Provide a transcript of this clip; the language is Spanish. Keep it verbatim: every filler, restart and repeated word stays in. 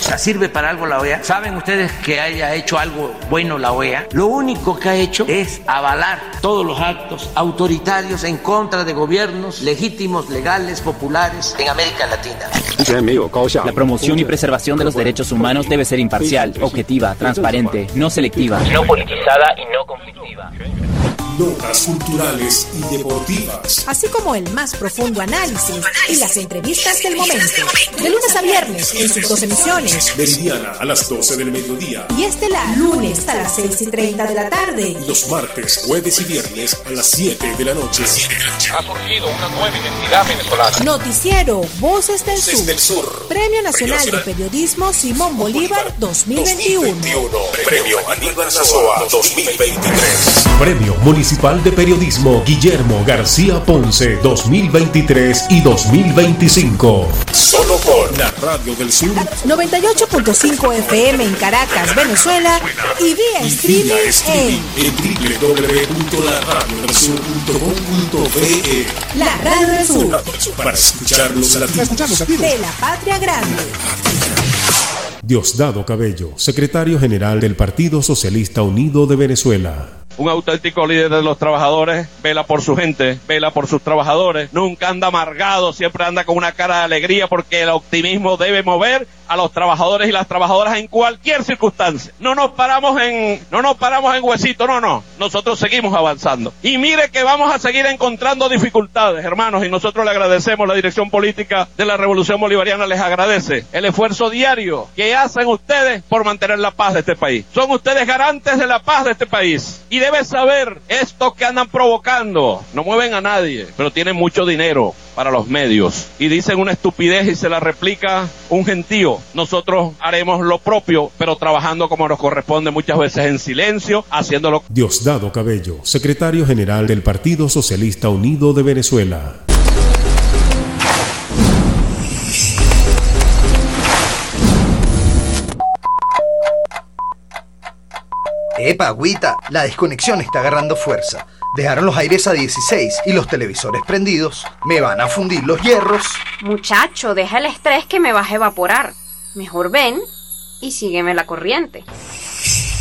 ¿Sirve para algo la O E A? ¿Saben ustedes que haya hecho algo bueno la O E A? Lo único que ha hecho es avalar todos los actos autoritarios en contra de gobiernos legítimos, legales, populares en América Latina. La promoción y preservación de los derechos humanos debe ser imparcial, objetiva, transparente, no selectiva, no politizada y no conflictiva. Notas culturales y deportivas, así como el más profundo análisis y las entrevistas del momento. De lunes a viernes en sus dos emisiones. Meridiana a las doce del mediodía y estelar lunes a las seis y treinta de la tarde. Y los martes, jueves y viernes a las siete de la noche. Ha surgido una nueva identidad venezolana. Noticiero Voces del Sur. Desde el Sur. Premio Nacional de Periodismo Simón Bolívar dos mil veintiuno. Premio Aníbal Nazoa dos mil veintitrés. Premio Municipal de Periodismo Guillermo García Ponce dos mil veintitrés y dos mil veinticinco. Solo por la Radio del Sur. noventa y ocho punto cinco F M en Caracas, Venezuela. Y vía streaming en, en doble u doble u doble u punto la radio del sur punto com punto be. La Radio del Sur. Para escuchar los latidos de la Patria Grande. Diosdado Cabello, secretario general del Partido Socialista Unido de Venezuela. Un auténtico líder de los trabajadores, vela por su gente, vela por sus trabajadores, nunca anda amargado, siempre anda con una cara de alegría porque el optimismo debe mover a los trabajadores y las trabajadoras en cualquier circunstancia. No nos paramos en, no nos paramos en huesito, no, no, nosotros seguimos avanzando. Y mire que vamos a seguir encontrando dificultades, hermanos, y nosotros le agradecemos, la dirección política de la Revolución Bolivariana les agradece el esfuerzo diario que hacen ustedes por mantener la paz de este país. Son ustedes garantes de la paz de este país. Y deben saber, estos que andan provocando, no mueven a nadie, pero tienen mucho dinero para los medios. Y dicen una estupidez y se la replica un gentío. Nosotros haremos lo propio, pero trabajando como nos corresponde, muchas veces en silencio, haciéndolo. Diosdado Cabello, secretario general del Partido Socialista Unido de Venezuela. Epa, agüita, la desconexión está agarrando fuerza. Dejaron los aires a dieciséis y los televisores prendidos. Me van a fundir los hierros. Muchacho, deja el estrés que me vas a evaporar. Mejor ven y sígueme la corriente.